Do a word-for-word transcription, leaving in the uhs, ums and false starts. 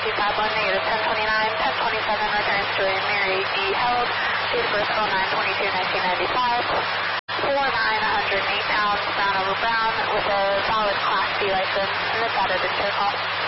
two five one, negative ten twenty-nine, ten twenty-seven, returns to Mary D. Held, date of birth oh nine twenty-two nineteen ninety-five, four nine, one hundred eight pounds, brown over brown, with a valid Class C license, and it's added into your call.